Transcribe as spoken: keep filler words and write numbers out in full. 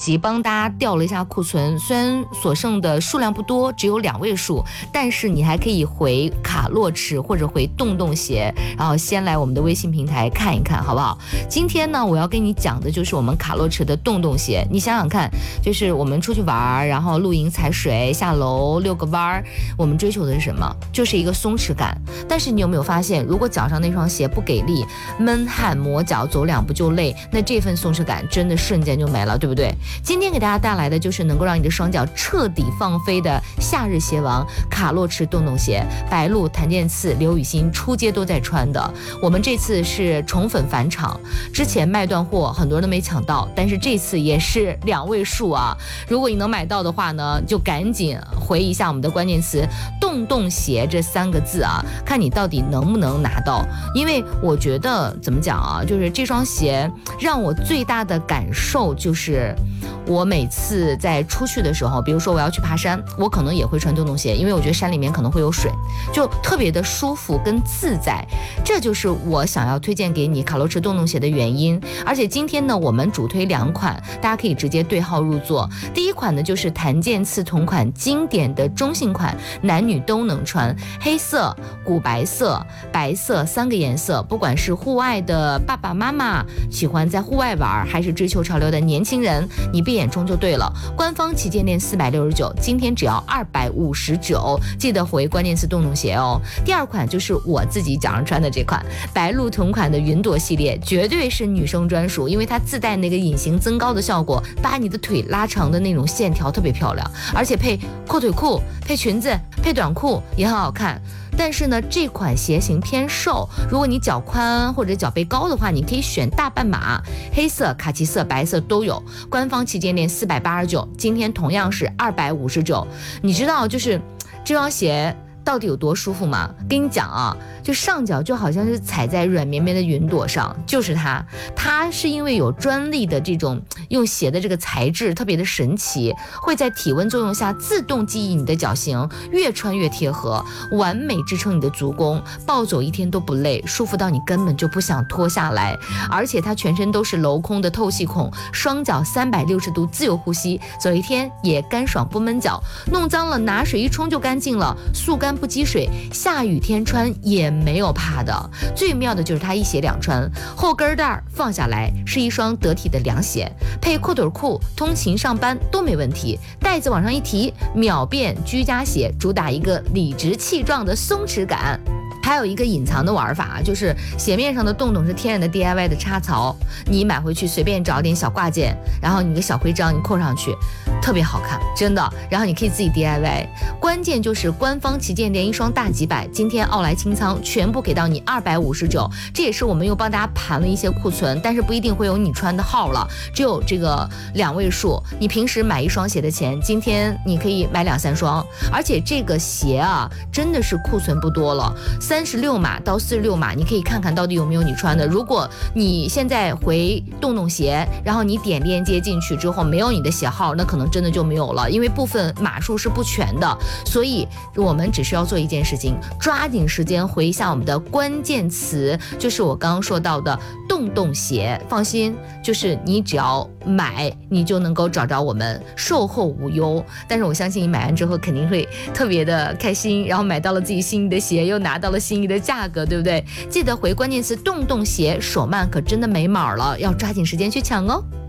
急帮大家调了一下库存，虽然所剩的数量不多，只有两位数，但是你还可以回卡洛驰或者回洞洞鞋，然后先来我们的微信平台看一看，好不好？今天呢，我要跟你讲的就是我们卡洛驰的洞洞鞋。你想想看，就是我们出去玩，然后露营、踩水、下楼遛个弯，我们追求的是什么？就是一个松弛感。但是你有没有发现，如果脚上那双鞋不给力，闷汗磨脚，走两步就累，那这份松弛感真的瞬间就没了，对不对？今天给大家带来的就是能够让你的双脚彻底放飞的夏日鞋王卡洛驰洞洞鞋，白鹿、谭健次、刘雨欣出街都在穿的。我们这次是宠粉返场，之前卖断货，很多人都没抢到，但是这次也是两位数啊！如果你能买到的话呢，就赶紧回一下我们的关键词“洞洞鞋”这三个字啊，看你到底能不能拿到。因为我觉得怎么讲啊，就是这双鞋让我最大的感受就是，我每次在出去的时候，比如说我要去爬山，我可能也会穿洞洞鞋，因为我觉得山里面可能会有水，就特别的舒服跟自在。这就是我想要推荐给你卡洛驰洞洞鞋的原因。而且今天呢，我们主推两款，大家可以直接对号入座。第一款呢，就是谭健次同款经典的中性款，男女都能穿，黑色、古白色、白色三个颜色，不管是户外的爸爸妈妈喜欢在户外玩，还是追求潮流的年轻人，你闭眼冲就对了。官方旗舰店四百六十九，今天只要二百五十九，记得回关键词洞洞鞋哦。第二款就是我自己脚上穿的这款白鹿同款的云朵系列，绝对是女生专属，因为它自带那个隐形增高的效果，把你的腿拉长的那种线条特别漂亮，而且配阔腿裤、配裙子、配短裤也很好看。但是呢，这款鞋型偏瘦，如果你脚宽或者脚背高的话，你可以选大半码，黑色、卡其色、白色都有。官方旗舰店四百八十九，今天同样是二百五十九。你知道就是这双鞋到底有多舒服吗？跟你讲啊，就上脚就好像是踩在软绵绵的云朵上，就是它。它是因为有专利的这种用鞋的这个材质特别的神奇，会在体温作用下自动记忆你的脚型，越穿越贴合，完美支撑你的足弓，暴走一天都不累，舒服到你根本就不想脱下来。而且它全身都是镂空的透气孔，双脚三百六十度自由呼吸，走一天也干爽不闷脚，弄脏了拿水一冲就干净了，速干不积水，下雨天穿也没有怕的。最妙的就是它一鞋两穿，后跟带放下来是一双得体的凉鞋，配阔腿裤通勤上班都没问题，带子往上一提，秒变居家鞋，主打一个理直气壮的松弛感。还有一个隐藏的玩法，就是鞋面上的洞洞是天然的 D I Y 的插槽，你买回去随便找点小挂件，然后你的小徽章你扣上去，特别好看，真的。然后你可以自己 D I Y， 关键就是官方旗舰店一双大几百，今天奥莱清仓全部给到你二百五十九，这也是我们又帮大家盘了一些库存，但是不一定会有你穿的号了，只有这个两位数。你平时买一双鞋的钱，今天你可以买两三双，而且这个鞋啊，真的是库存不多了。三十六码到四十六码，你可以看看到底有没有你穿的。如果你现在回洞洞鞋，然后你点链接进去之后没有你的鞋号，那可能真的就没有了，因为部分码数是不全的。所以我们只需要做一件事情，抓紧时间回一下我们的关键词，就是我刚刚说到的洞洞鞋。放心，就是你只要买，你就能够找着我们，售后无忧。但是我相信你买完之后肯定会特别的开心，然后买到了自己心仪的鞋，又拿到了心仪的价格，对不对？记得回关键词洞洞鞋，手慢可真的没码了，要抓紧时间去抢哦。